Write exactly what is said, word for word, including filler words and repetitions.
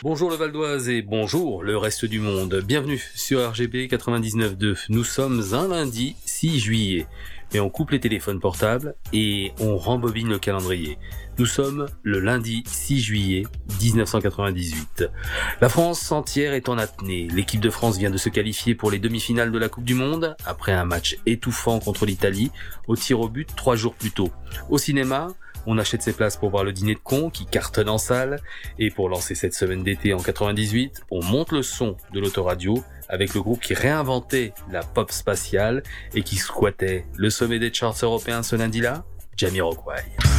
Bonjour le Val d'Oise et bonjour le reste du monde. Bienvenue sur R G B quatre-vingt-dix-neuf deux. Nous sommes un lundi six juillet. Et on coupe les téléphones portables et on rembobine le calendrier. Nous sommes le lundi six juillet dix-neuf cent quatre-vingt-dix-huit. La France entière est en apnée. L'équipe de France vient de se qualifier pour les demi-finales de la Coupe du Monde après un match étouffant contre l'Italie au tir au but trois jours plus tôt. Au cinéma, on achète ses places pour voir le dîner de cons qui cartonne en salle. Et pour lancer cette semaine d'été en quatre-vingt-dix-huit, on monte le son de l'autoradio avec le groupe qui réinventait la pop spatiale et qui squattait le sommet des charts européens ce lundi-là, Jamiroquai.